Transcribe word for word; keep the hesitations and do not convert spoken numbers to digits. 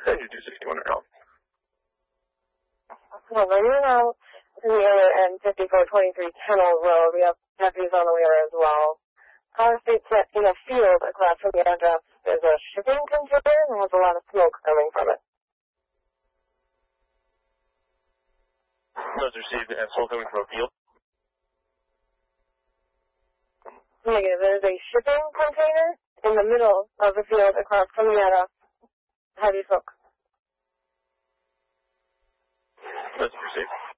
Send you two sixty-one or help. Well, when you're out in the area and fifty-four twenty-three Kennel Road, we have deputies on the way as well. Our state's in a field across from the address. There's a shipping container and has a lot of smoke coming from it. Those received and smoke coming from a field. Negative. There's a shipping container in the middle of the field across from the address. Heavy smoke. Those received.